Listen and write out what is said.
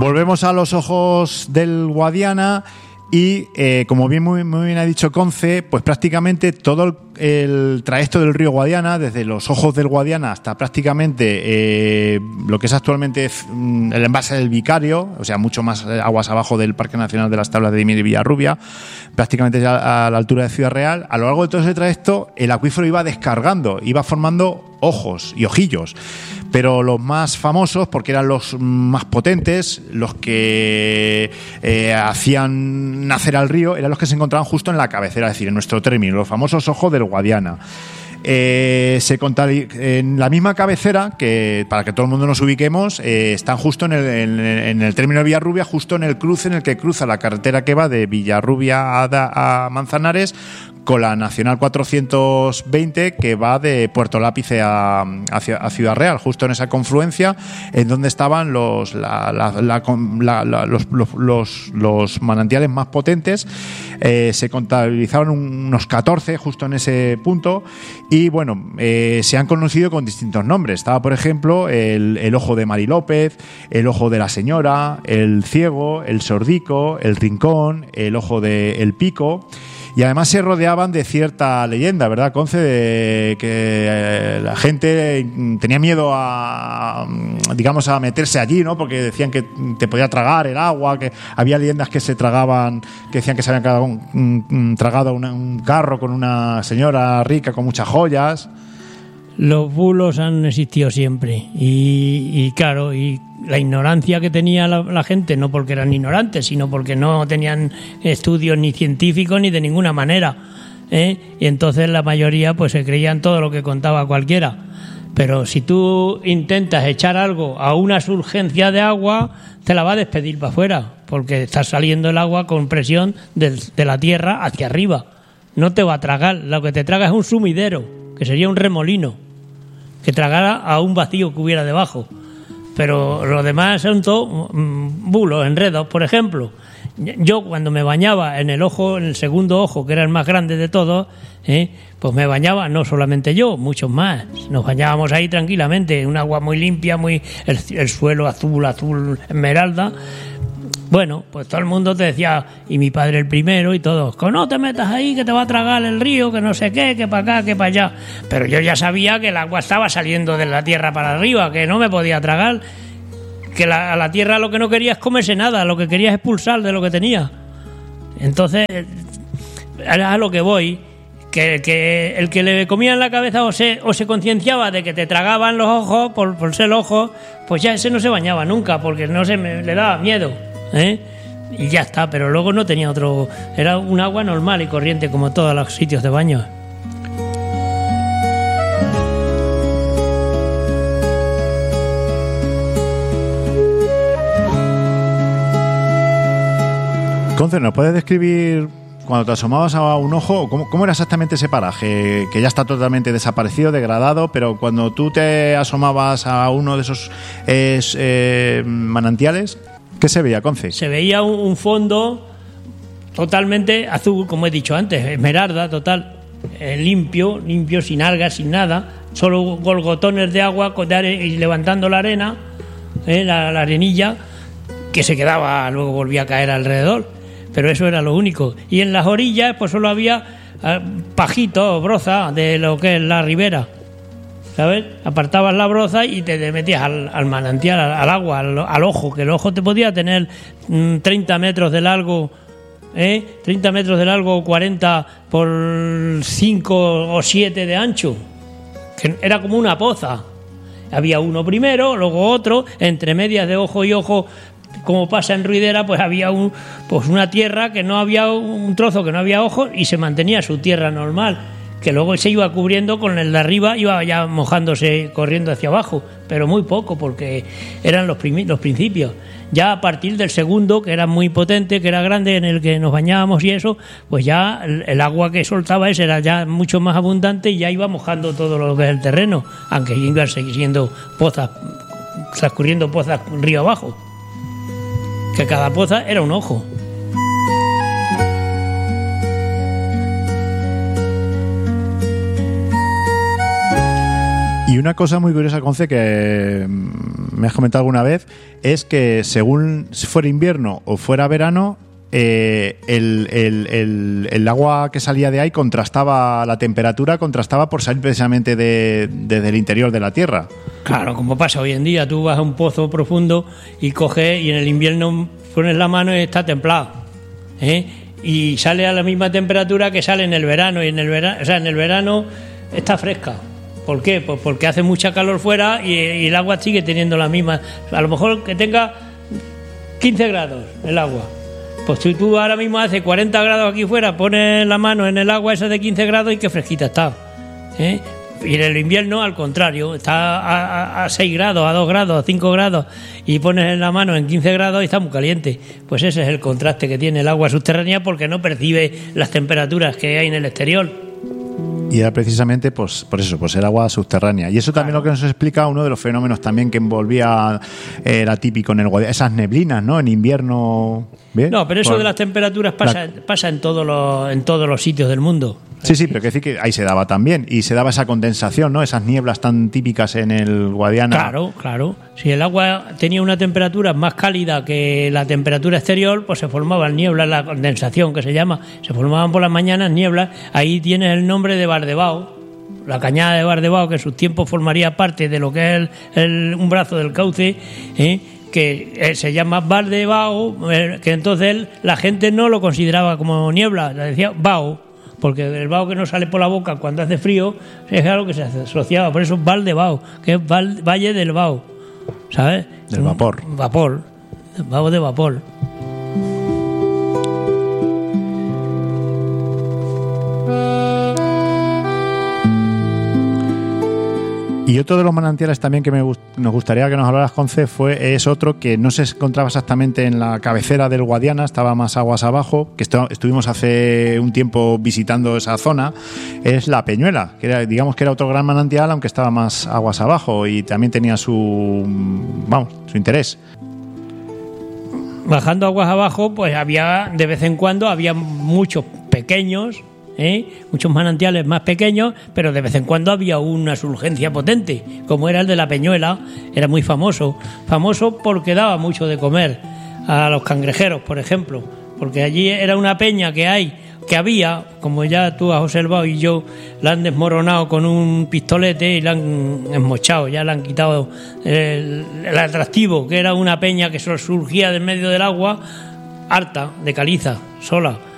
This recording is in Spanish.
Volvemos a los ojos del Guadiana y, como muy bien ha dicho Conce, pues prácticamente todo el trayecto del río Guadiana, desde los ojos del Guadiana hasta prácticamente lo que es actualmente el embalse del Vicario, o sea, mucho más aguas abajo del Parque Nacional de las Tablas de Dimir y Villarrubia, prácticamente ya a la altura de Ciudad Real. A lo largo de todo ese trayecto, el acuífero iba descargando, iba formando ojos y ojillos, pero los más famosos, porque eran los más potentes, los que hacían nacer al río, eran los que se encontraban justo en la cabecera, es decir, en nuestro término, los famosos ojos del Guadiana. Se en la misma cabecera, que para que todo el mundo nos ubiquemos, están justo en el término de Villarrubia, justo en el cruce en el que cruza la carretera que va de Villarrubia a Manzanares, con la Nacional 420 que va de Puerto Lápice a Ciudad Real, justo en esa confluencia en donde estaban los manantiales más potentes. Se contabilizaron unos 14 justo en ese punto y bueno, se han conocido con distintos nombres. Estaba, por ejemplo, el ojo de Mari López, el ojo de la Señora, el ciego, el sordico, el rincón, el ojo de El Pico. Y además se rodeaban de cierta leyenda, ¿verdad, Conce? De que la gente tenía miedo a meterse allí, ¿no? Porque decían que te podía tragar el agua, que había leyendas que se tragaban, que decían que se habían tragado un carro con una señora rica con muchas joyas. Los bulos han existido siempre y claro, y la ignorancia que tenía la gente, no porque eran ignorantes, sino porque no tenían estudios ni científicos ni de ninguna manera, y entonces la mayoría pues se creían todo lo que contaba cualquiera. Pero si tú intentas echar algo a una surgencia de agua, te la va a despedir para afuera, porque está saliendo el agua con presión de la tierra hacia arriba. No te va a tragar, lo que te traga es un sumidero, que sería un remolino, que tragara a un vacío que hubiera debajo. Pero lo demás son todos bulos, enredos. Por ejemplo, yo cuando me bañaba en el segundo ojo, que era el más grande de todos, pues me bañaba, no solamente yo, muchos más. Nos bañábamos ahí tranquilamente, un agua muy limpia, el suelo azul esmeralda. Bueno, pues todo el mundo te decía, y mi padre el primero y todos, que no te metas ahí, que te va a tragar el río, que no sé qué, que para acá, que para allá. Pero yo ya sabía que el agua estaba saliendo de la tierra para arriba, que no me podía tragar, que a la tierra lo que no quería es comerse nada, lo que quería es expulsar de lo que tenía. Entonces, a lo que voy, que el que le comía en la cabeza o se concienciaba de que te tragaban los ojos por ser ojos, pues ya ese no se bañaba nunca, porque le daba miedo. Y ya está, pero luego no tenía otro, era un agua normal y corriente como todos los sitios de baño. Conce, ¿nos puedes describir cuando te asomabas a un ojo, cómo era exactamente ese paraje? Que ya está totalmente desaparecido, degradado, pero cuando tú te asomabas a uno de esos manantiales, ¿qué se veía, Conce? Se veía un fondo totalmente azul, como he dicho antes, esmeralda total, limpio, sin algas, sin nada, solo golgotones de agua y levantando la arena, la arenilla, que se quedaba, luego volvía a caer alrededor, pero eso era lo único. Y en las orillas pues solo había pajito, broza de lo que es la ribera, ¿sabes? Apartabas la broza y te metías al manantial, al agua, al ojo, que el ojo te podía tener 30 metros de largo, 30 metros de largo, 40 por 5 o 7 de ancho, que era como una poza. Había uno primero, luego otro, entre medias de ojo y ojo, como pasa en Ruidera, pues había una tierra que no había un trozo, que no había ojos, y se mantenía su tierra normal, que luego se iba cubriendo con el de arriba, iba ya mojándose, corriendo hacia abajo, pero muy poco, porque eran los principios. Ya a partir del segundo, que era muy potente, que era grande, en el que nos bañábamos y eso, pues ya el agua que soltaba ese era ya mucho más abundante y ya iba mojando todo lo que es el terreno, aunque iban siendo pozas, transcurriendo pozas río abajo, que cada poza era un ojo. Y una cosa muy curiosa, Conce, que me has comentado alguna vez, es que según si fuera invierno o fuera verano, el agua que salía de ahí contrastaba, la temperatura contrastaba por salir precisamente desde el interior de la tierra. Claro, como pasa hoy en día, tú vas a un pozo profundo y coges y en el invierno pones la mano y está templado, y sale a la misma temperatura que sale en el verano, y en el verano está fresca. ¿Por qué? Pues porque hace mucha calor fuera y el agua sigue teniendo la misma. A lo mejor que tenga 15 grados el agua. Pues si tú ahora mismo hace 40 grados aquí fuera, pones la mano en el agua esa de 15 grados y qué fresquita está. Y en el invierno, al contrario, está a 6 grados, a 2 grados, a 5 grados, y pones la mano en 15 grados y está muy caliente. Pues ese es el contraste que tiene el agua subterránea, porque no percibe las temperaturas que hay en el exterior. Y era precisamente pues por eso, pues el agua subterránea. Y eso también lo que nos explica uno de los fenómenos también que envolvía, era típico en el Guadiana, esas neblinas, ¿no? En invierno. ¿Bien? No, pero eso de las temperaturas pasa en todos los sitios del mundo. Sí, pero quiero decir que ahí se daba también, y se daba esa condensación, ¿no? Esas nieblas tan típicas en el Guadiana. Claro. Si el agua tenía una temperatura más cálida que la temperatura exterior, pues se formaban nieblas, la condensación que se llama. Se formaban por las mañanas nieblas. Ahí tienes el nombre de Bardebao, la cañada de Bardebao, que en sus tiempos formaría parte de lo que es un brazo del cauce, que se llama Bardebao, que entonces la gente no lo consideraba como niebla, le decía Bao, porque el vaho que no sale por la boca cuando hace frío es algo que se asociaba, por eso es Valdebao, que es Valle del Vaho, ¿sabes? Del vapor. Vaho de vapor. Y otro de los manantiales también que nos gustaría que nos hablaras, Conce, es otro que no se encontraba exactamente en la cabecera del Guadiana, estaba más aguas abajo, que estuvimos hace un tiempo visitando esa zona, es la Peñuela, que digamos que era otro gran manantial, aunque estaba más aguas abajo y también tenía su interés. Bajando aguas abajo, pues de vez en cuando había muchos pequeños, muchos manantiales más pequeños, pero de vez en cuando había una surgencia potente, como era el de la Peñuela. Era muy famoso porque daba mucho de comer a los cangrejeros, por ejemplo, porque allí era una peña que había, como ya tú has observado, y yo la han desmoronado con un pistolete y la han esmochado, ya le han quitado el atractivo, que era una peña que solo surgía del medio del agua, harta, de caliza, sola.